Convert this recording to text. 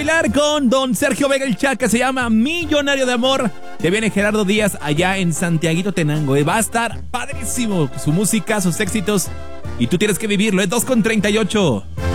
bailar con don Sergio Vega el Chaca, se llama Millonario de Amor. Te viene Gerardo Díaz allá en Santiaguito Tenango. Va a estar padrísimo su música, sus éxitos. Y tú tienes que vivirlo, es 2:38.